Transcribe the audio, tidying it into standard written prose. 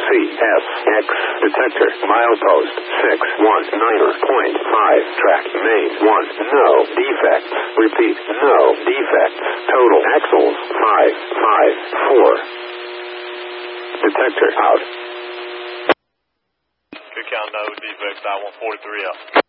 CSX detector milepost 619.5 track main 1 no defects. Repeat, no defects. Total axles 554. Detector out. Good count, no defects, I-143 out.